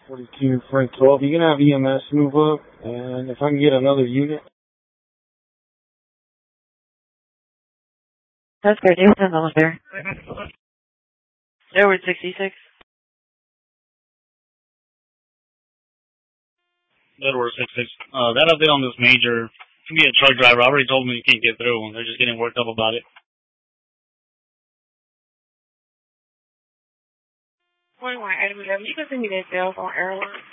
42 Frank 12. You can have EMS move up, and if I can get another unit. That's great. What's almost there? Edward 66. Edward 66. That update on this major can be a truck driver. I already told them you can't get through. They're just getting worked up about it. 21 Edward, you can send me that cell phone error.